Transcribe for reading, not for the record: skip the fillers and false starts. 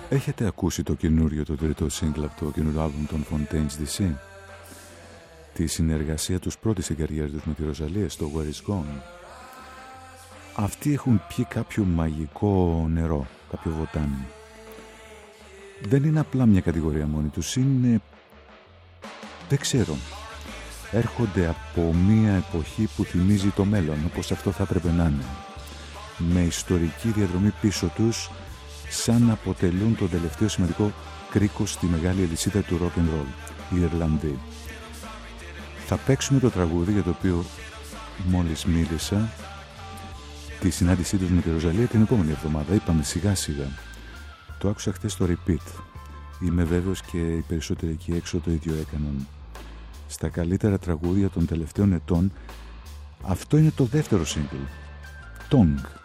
Έχετε ακούσει το καινούριο, το τρίτο single από το καινούριο άλμπουμ των Fontaines DC? Τη συνεργασία τους πρώτη στην καριέρα τους με τη Ροζαλία στο Where Is Gone. Αυτοί έχουν πιει κάποιο μαγικό νερό, κάποιο βοτάνι. Δεν είναι απλά μια κατηγορία μόνη τους, είναι... δεν ξέρω. Έρχονται από μια εποχή που θυμίζει το μέλλον, όπως αυτό θα έπρεπε να είναι. Με ιστορική διαδρομή πίσω τους, σαν να αποτελούν τον τελευταίο σημαντικό κρίκο στη μεγάλη αλυσίδα του rock and roll, οι Ιρλανδοί. Θα παίξουμε το τραγούδι για το οποίο μόλις μίλησα, τη συνάντησή τους με τη Ροζαλία την επόμενη εβδομάδα. Είπαμε σιγά σιγά. Το άκουσα χτες στο repeat. Είμαι βέβαιος και οι περισσότεροι εκεί έξω το ίδιο έκαναν. Στα καλύτερα τραγούδια των τελευταίων ετών, αυτό είναι το δεύτερο single, Tongue.